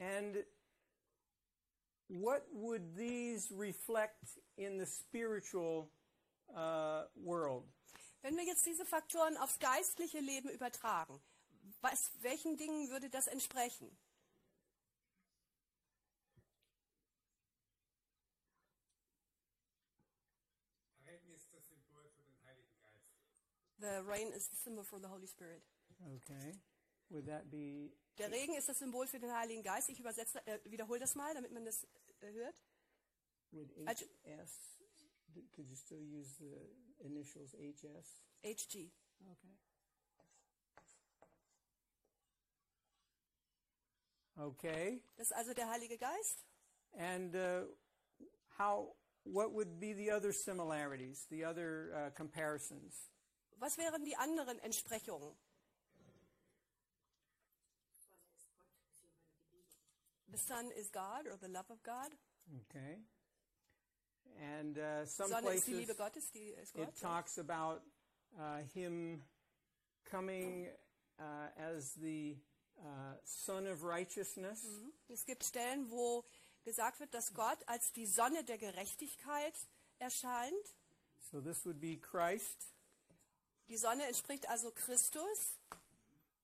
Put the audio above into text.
And what would these reflect in the spiritual world? Wenn wir jetzt diese Faktoren aufs geistliche Leben übertragen, welchen Dingen würde das entsprechen? Regen ist das Symbol für den Heiligen Geist. The rain is the symbol for the Holy Spirit. Okay. Would that be... Der Regen ist das Symbol für den Heiligen Geist. Ich wiederhole das mal, damit man das hört. Would HS... Could you still use the initials HS? HG. Okay. Okay. Das ist also der Heilige Geist. And what would be the other similarities, the other comparisons? Was wären die anderen Entsprechungen? The Son is God or the love of God. Okay. And some Sonne ist die places Liebe Gottes, die ist Gott. it talks about him coming as the Son of Righteousness. Es gibt Stellen, wo gesagt wird, dass Gott als die Sonne der Gerechtigkeit erscheint. So this would be Christ. Die Sonne entspricht also Christus.